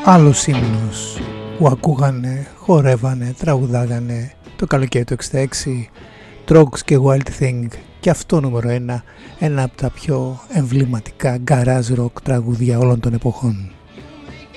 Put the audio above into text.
Άλλος ύμνος που ακούγανε, χορεύανε, τραγουδάγανε το καλοκαίρι του 66, Trogs και Wild Thing, και αυτό νούμερο ένα από τα πιο εμβληματικά garage rock τραγούδια όλων των εποχών.